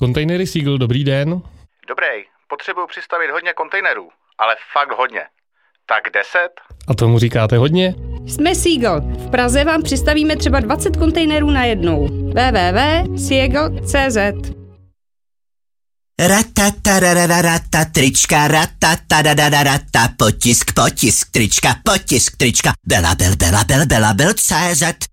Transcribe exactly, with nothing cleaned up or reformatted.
Kontejnery Seagull, dobrý den. Dobrý, potřebuju přistavit hodně kontejnerů, ale fakt hodně. Tak deset? A tomu říkáte hodně? Jsme Seagull. V Praze vám přistavíme třeba dvacet kontejnerů najednou. w w w tečka seagull tečka c z Ratatarararata, trička, ratatarararata, potisk, potisk, trička, potisk, trička, bela, bel, bela, bel, bela, bel, C Z.